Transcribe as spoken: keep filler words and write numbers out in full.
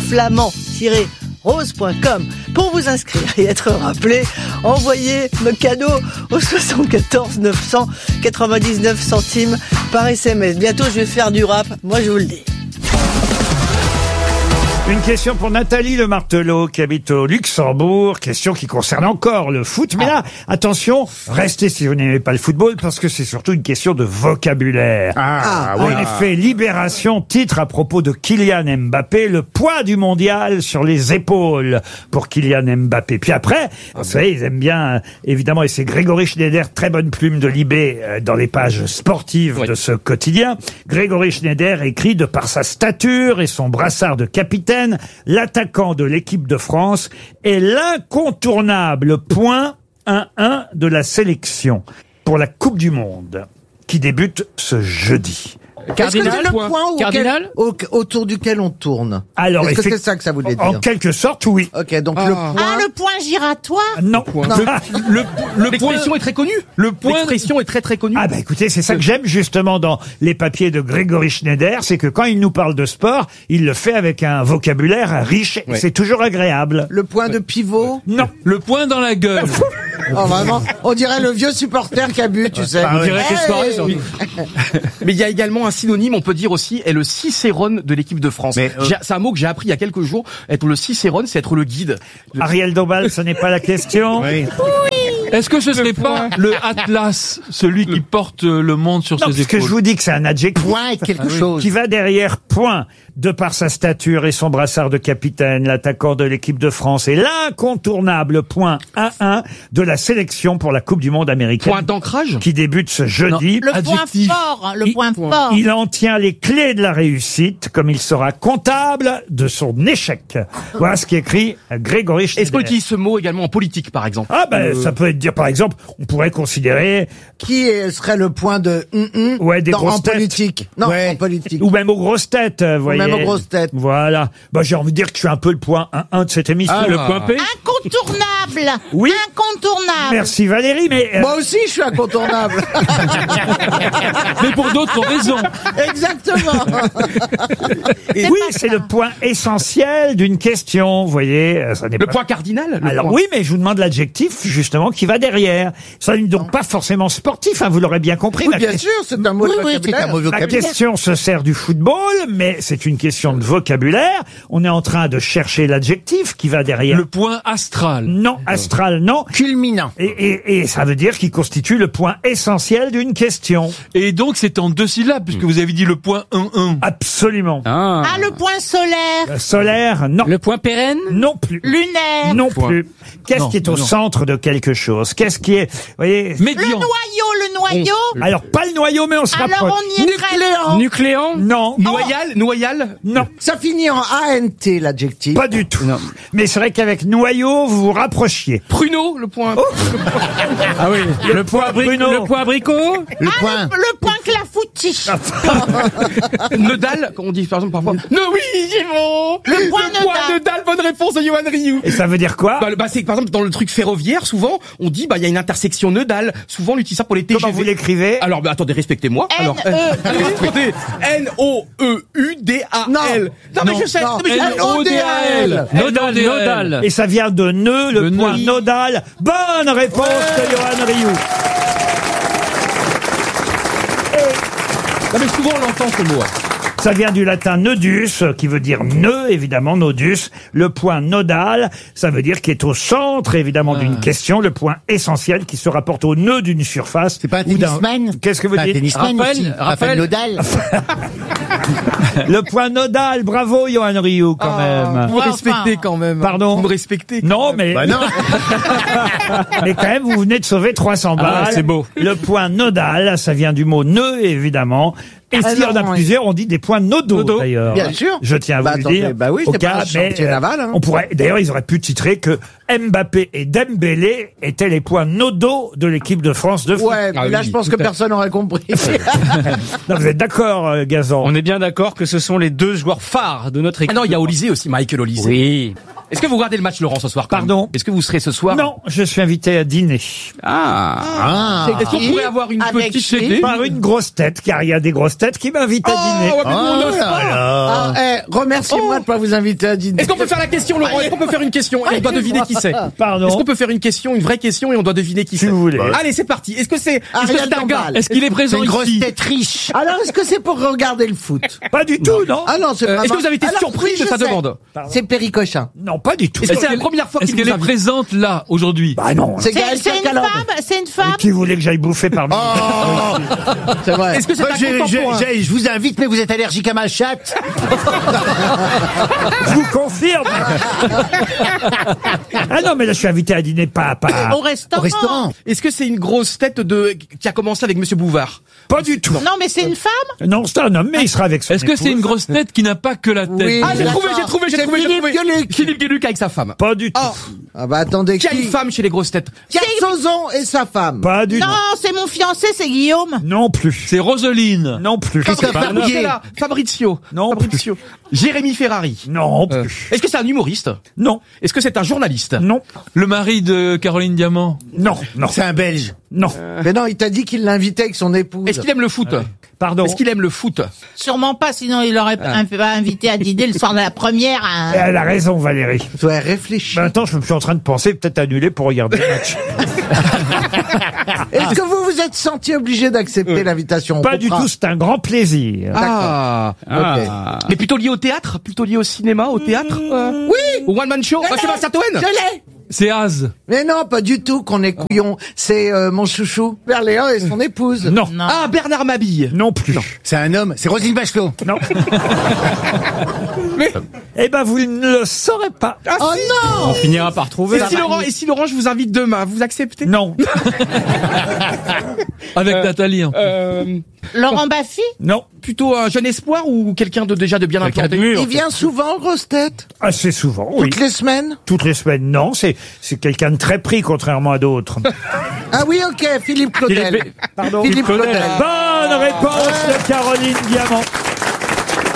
flamand tiret rose point com. Pour vous inscrire et être rappelé, envoyez nos cadeaux au soixante-quatorze neuf cent quatre-vingt-dix-neuf centimes par S M S. Bientôt, je vais faire du rap, moi je vous le dis. Une question pour Nathalie Le Martelot qui habite au Luxembourg. Question qui concerne encore le foot. Mais là, attention, restez si vous n'aimez pas le football parce que c'est surtout une question de vocabulaire. Ah, en oui. effet, Libération titre à propos de Kylian Mbappé le poids du mondial sur les épaules pour Kylian Mbappé. Puis après, vous savez, ils aiment bien, euh, évidemment, et c'est Grégory Schneider, très bonne plume de Libé euh, dans les pages sportives Oui. de ce quotidien. Grégory Schneider écrit de par sa stature et son brassard de capitaine, l'attaquant de l'équipe de France est l'incontournable point un un de la sélection pour la Coupe du Monde qui débute ce jeudi. Est-ce que c'est le point. point auquel- Cardinal au- autour duquel on tourne? Alors, Est-ce que effect- c'est ça que ça voulait dire? En quelque sorte, oui. Ok, donc le point... Ah, le point giratoire. Non. Le, le L'expression est très connue. Le point. L'expression est très très connue. Ah bah écoutez, c'est ça que j'aime justement dans les papiers de Grégory Schneider, c'est que quand il nous parle de sport, il le fait avec un vocabulaire riche, et Ouais. c'est toujours agréable. Le point de pivot? Non. Le point dans la gueule. Oh, vraiment? On dirait le vieux supporter qui a bu, tu sais. On dirait Hey que soirée, surtout. Mais il y a également un synonyme, on peut dire aussi, est le cicérone de l'équipe de France. Mais, euh, J'ai- C'est un mot que j'ai appris il y a quelques jours. Être le cicérone, c'est être le guide. Ariel Dombal, ce n'est pas la question. Oui. Est-ce que ce serait pas le Atlas, celui qui porte le monde sur Non, ses parce que épaules? je vous dis que c'est un adjectif. Point quelque chose. Qui va derrière point, de par sa stature et son brassard de capitaine, l'attaquant de l'équipe de France est l'incontournable point un un de la sélection pour la Coupe du Monde américaine. Point d'ancrage. Qui débute ce jeudi. Le Adjectif. point fort. Le Il- point fort. Il en tient les clés de la réussite, comme il sera comptable de son échec. Voilà ce qu'écrit Grégory Est-ce qu'on Schneider. utilise ce mot également en politique, par exemple? Ah ben, ça peut être dire, par exemple, on pourrait considérer, Qui est- serait le point de hum, hum Ouais, des dans, grosses en têtes. politique? Non, Ouais. en politique. ou même aux grosses têtes, vous voyez. même aux grosses têtes. Voilà. Bah, j'ai envie de dire que je suis un peu le point un un de cette émission. Ah, le point P? Incontournable. Oui. Incontournable. Merci Valérie, mais euh, Moi aussi, je suis incontournable. Mais pour d'autres raisons. Exactement. oui, c'est le point essentiel d'une question, vous voyez. euh, Ça n'est Le pas... point cardinal? le Alors point- oui, mais je vous demande l'adjectif justement qui va derrière. Ça n'est donc pas forcément sportif, hein, vous l'aurez bien compris. Oui, La bien que- sûr, c'est un mot de Oui, oui, vocabulaire. c'est un mot de La vocabulaire. question se sert du football, mais c'est une question de vocabulaire. On est en train de chercher l'adjectif qui va derrière. Le point astral. Non, astral, non. Culminant. Et, et, et ça veut dire qu'il constitue le point essentiel d'une question. Et donc c'est en deux syllabes, puisque vous avez dit le point un un. Absolument. Ah, le point solaire. Euh, Solaire, non. Le point pérenne? Non plus. Lunaire. Non Point. plus. Qu'est-ce Non, qui est au non. centre de quelque chose? Qu'est-ce qui est, vous voyez? Le Médian. noyau. Le noyau. Alors, pas le noyau, mais on se Alors rapproche. on y est très... Nucléant. Nucléant? Non. Noyal? Noyal? Non. Ça finit en A N T, l'adjectif. Pas du tout. Mais c'est vrai qu'avec noyau, vous vous rapprochiez. Pruneau? Le point... Ah oui. Le, point Bruno. Le point abricot? Le Ah, point. le, le point clafoutis. Nodal? Comme on dit par exemple parfois. No, oui, c'est bon! Le point Nodal. Nodal, bonne réponse de Johan Rioux. Et ça veut dire quoi? Bah, le- bah, c'est que, par exemple, dans le truc ferroviaire, souvent, on dit, bah, il y a une intersection nodale. Souvent, on utilise ça pour les T G V. Comment vous l'écrivez? Alors, bah, attendez, respectez-moi. N Alors, E euh, attendez, N O E U D A L. Non, mais Non, je sais, non. non, mais je- N O D A L. Nodal, nodal. Et ça vient de nœud, le, Le point nœud. nodal. Bonne réponse de Johan Rioux. Non, mais souvent, on l'entend, ce mot. Ça vient du latin nodus, qui veut dire nœud, évidemment, nodus. Le point nodal, ça veut dire qui est au centre, évidemment, d'une question, le point essentiel qui se rapporte au nœud d'une surface. C'est pas un ou d'un- tennisman? Qu'est-ce que vous C'est un dites? tennisman Raphaël, aussi. Raphaël. Nodal. Le point nodal, bravo, Johan Rioux, quand même. Vous me Ouais, respectez enfin. quand même. Pardon? Vous me respectez. Non, mais, Bah non. mais quand même, vous venez de sauver trois cents balles. Ah, c'est beau. Le point nodal, ça vient du mot nœud, évidemment. Et Ah s'il y en a non, oui. plusieurs, on dit des points nodaux, Nodaux. d'ailleurs. Bien sûr. Je tiens à Bah, vous attendez, le dire. bah oui, au c'est pas cas, un mais, chantier naval, hein. on pourrait, d'ailleurs, ils auraient pu titrer que Mbappé et Dembélé étaient les points nodaux de l'équipe de France de foot. Ouais, mais Ah là, oui, je pense tout que à fait. personne n'aurait compris. Non, vous êtes d'accord, euh, Gazan? On est bien d'accord que ce sont les deux joueurs phares de notre équipe. Ah non, il y a Olysée aussi, Michael Olysée. Oui. Est-ce que vous regardez le match, Laurent, ce soir quand même Pardon? Est-ce que vous serez ce soir? Non, je suis invité à dîner. Ah. Ah. Est-ce qu'on pourrait avoir une Avec petite qui? C D? Par une grosse tête, car il y a des grosses têtes qui m'invitent à dîner. ouais, mais nous, on Oh n'ose là pas. là. Ah, eh, remerciez-moi de pas vous inviter à dîner. Est-ce qu'on peut faire la question, Laurent? Est-ce qu'on peut faire une question et on doit deviner qui c'est? Pardon. Est-ce qu'on peut faire une question, une vraie question et on doit deviner qui Si c'est? vous voulez. Allez, c'est parti. Est-ce que c'est, est-ce que Ariel c'est un gars? Dombal. Est-ce qu'il est C'est présent une grosse ici? tête riche. Alors, est-ce que c'est pour regarder le foot? Pas du tout, non. Ah non, c'est Euh, vraiment... Est-ce que vous avez été Alors, surpris oui, de je sa sais. demande? C'est Péricochin. Non, pas du tout. Est-ce que c'est la qu'elle- première fois Est-ce qu'il qu'elle vous est invite? présente là, aujourd'hui? Bah non. C'est C'est Gaël c'est une Chakalov. femme, c'est une Mais femme. qui voulait que j'aille bouffer parmi C'est vrai. Est-ce que c'est Moi, un je, contemporain? je- je- je vous invite, mais vous êtes allergique à ma chatte. Je vous confirme. Ah non, mais là, je suis invité à dîner, pas, pas, Au restaurant. Au restaurant. Est-ce que c'est une grosse tête de, qui a commencé avec Monsieur Bouvard? pas du tout. Non, mais c'est une femme. Non, c'est un homme, mais il sera avec son Est-ce que c'est épouse. une grosse tête qui n'a pas que la tête? Oui. Ah, j'ai D'accord. trouvé, j'ai trouvé, j'ai C'est trouvé, j'ai Philippe trouvé. Gueluc. Philippe Gueluc avec sa femme. Pas du tout. Oh, Ah bah attendez, qui a une qui femme chez les grosses têtes? Kersozon et sa femme. Pas du Non, tout. c'est mon fiancé, c'est Guillaume. Non plus. C'est Roseline. Non plus. Christophe Pas- Barbier. Fabrizio, Fabrizio. Non Fabrizio. Jérémy Ferrari. Non Euh, plus. Est-ce que c'est un humoriste? Non. Est-ce que c'est un journaliste? Non. Le mari de Caroline Diamant. Non. Non. C'est un Belge. Non. Mais non, il t'a dit qu'il l'invitait avec son épouse. Est-ce qu'il aime le foot? Pardon. Est-ce qu'il aime le foot? Sûrement pas, sinon il aurait Ah. pas invité à dîner le soir de la première. hein. Elle a raison, Valérie. Ouais, réfléchis. Maintenant, je me suis en train de penser peut-être annuler pour regarder le match. Est-ce que vous vous êtes senti obligé d'accepter l'invitation? On Pas du comprend. tout, c'est un grand plaisir. Ah. Ok. Mais plutôt lié au théâtre? Plutôt lié au cinéma, au théâtre? euh, Oui. Au one man show? Bah, Sébastien Toen? Je l'ai. C'est Az. Mais non, pas du tout qu'on est couillon. C'est euh, mon chouchou, Berléand et son épouse. Non. Non. Ah, Bernard Mabille. Non plus. C'est un homme. C'est Roselyne Bachelot. Non. Mais, Eh ben, vous ne le saurez pas. ah, Oh si. non. On finira par trouver. Et si Laurent, et si Laurent, je vous invite demain, vous acceptez? Non. Avec Nathalie. en plus. Euh, Laurent Baffy. Non. plutôt un jeune espoir ou quelqu'un de déjà de bien Quelqu'un de implanté? mûr. Il vient souvent, grosse tête? Assez souvent, oui. Toutes les semaines? Toutes les semaines, non. C'est, c'est quelqu'un de très pris, contrairement à d'autres. Ah oui, ok, Philippe Claudel. Philippe- Pardon. Philippe Claudel. Claudel. Bonne réponse de Caroline Diamant.